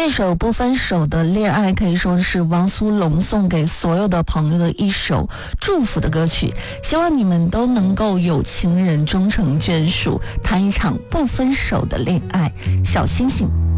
这首不分手的恋爱可以说是王苏龙送给所有的朋友的一首祝福的歌曲，希望你们都能够有情人终成眷属，谈一场不分手的恋爱。小星星。